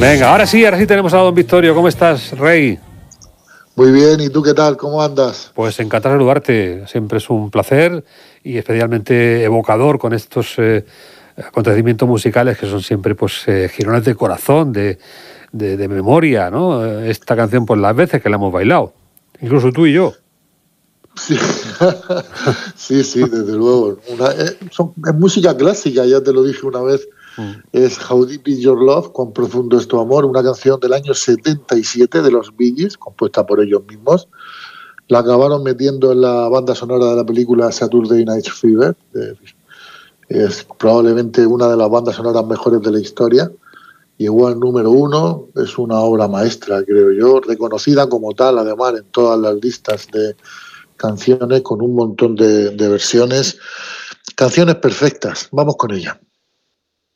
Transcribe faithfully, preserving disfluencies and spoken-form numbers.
Venga, ahora sí, ahora sí tenemos a don Victorio. ¿Cómo estás, Rey? Muy bien, ¿y tú qué tal? ¿Cómo andas? Pues encantado de saludarte. Siempre es un placer y especialmente evocador con estos eh, acontecimientos musicales que son siempre pues eh, girones de corazón, de, de, de memoria, ¿no? Esta canción, pues las veces que la hemos bailado, incluso tú y yo. Sí, sí, sí, desde luego. Una, eh, son, es música clásica, ya te lo dije una vez. Mm. Es How Deep Is Your Love, Cuán Profundo Es Tu Amor, una canción del año setenta y siete de los Bee Gees, compuesta por ellos mismos. La acabaron metiendo en la banda sonora de la película Saturday Night Fever. De, es probablemente una de las bandas sonoras mejores de la historia. Llegó al número uno, es una obra maestra, creo yo, reconocida como tal, además, en todas las listas de canciones, con un montón de, de versiones. Canciones perfectas. Vamos con ella.